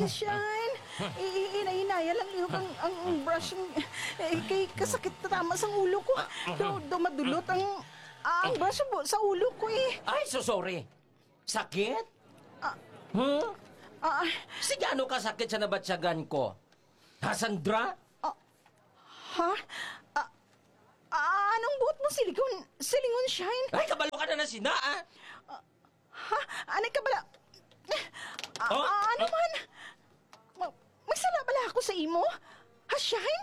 Shine. Inaya lang yung ang brush kay kasakit na tama sa ulo ko. Dumadulot ang brush sa ulo ko eh. Ay, so sorry. Sakit? Sige, ano ka sakit sa nabatsyagan ko? Ha, Sandra? Ha? Anong buot mo silingon, Shine? Ay, kabalo ka na sina, ah. Ha? Anay ka bala? Ano man? May sala bala ako sa imo? Ha, Shine?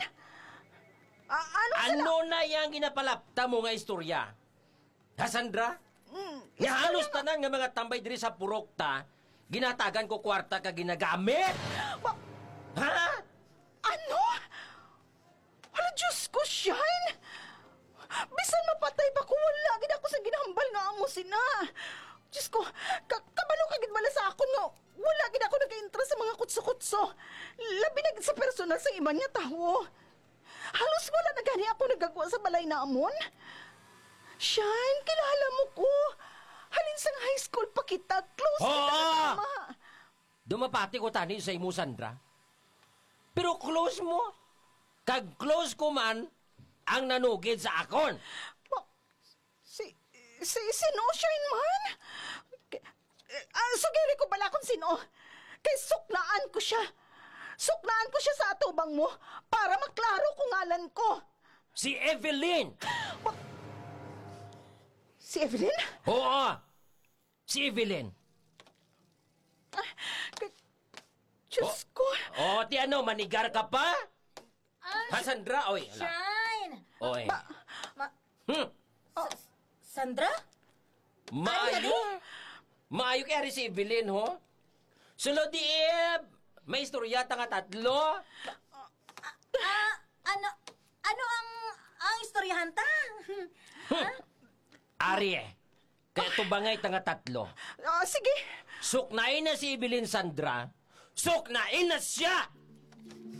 Ano na yung ginapalapta mo nga istorya? Ha, Sandra? Halos tanan nga mga tambay diri sa purokta, ginatagan ko kwarta ka ginagamit? Ha? Ano? Hala, Diyos ko, Shine! Bisan mapatay pa ko, wala gid ako sa ginahambal nga amo sina. Diyos ko, kabalo ka gid bala sa akon nga, wala gid ako nag-interest sa mga kutso-kutso. Labi na gid sa personal sa iban nga tawo. Halos wala na gani ako nagagawa sa balay na amon. Shine, kilala mo ko. Halin sa high school pa kita, close kita tama. Dumapati ko tani sa imo, Sandra. Pero close mo. Kag close ko man, ang nanugid sa akon. Sino, Shine man? Sugiri ko bala kung sino. Kay suknaan ko siya. Suknaan ko siya sa atubang mo para maklaro kung ngalan ko. Si Evelyn! Si Evelyn? Oo! Si Evelyn. Diyos ko. Ti ano, manigar ka pa? Ha, Sandra? Oy, ala. Shine! Oy. Sandra? Maayo? Maayo kaya rin si Evelyn, ho? Sulod di may istoryata nga tatlo? Ano ang istoryahan ta? Ari kaya tubangay nga tatlo. Sige. Suknain na si Evelyn, Sandra. Suknain na siya!